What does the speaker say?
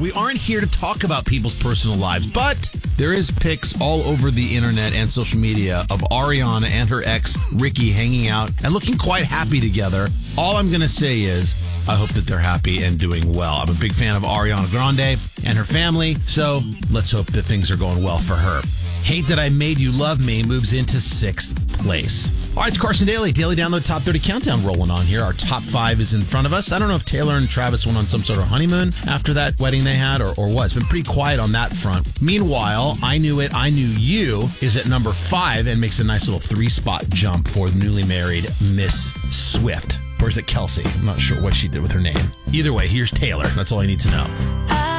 We aren't here to talk about people's personal lives, but there is pics all over the internet and social media of Ariana and her ex, Ricky, hanging out and looking quite happy together. All I'm going to say is, I hope that they're happy and doing well. I'm a big fan of Ariana Grande and her family, so let's hope that things are going well for her. Hate That I Made You Love Me moves into 6th place. All right, it's Carson Daly. Daily Download Top 30 Countdown rolling on here. Our top 5 is in front of us. I don't know if Taylor and Travis went on some sort of honeymoon after that wedding they had or what. It's been pretty quiet on that front. Meanwhile, I Knew It, I Knew You is at number 5 and makes a nice little 3-spot jump for the newly married Miss Swift. Or is it Kelsey? I'm not sure what she did with her name. Either way, here's Taylor. That's all I need to know.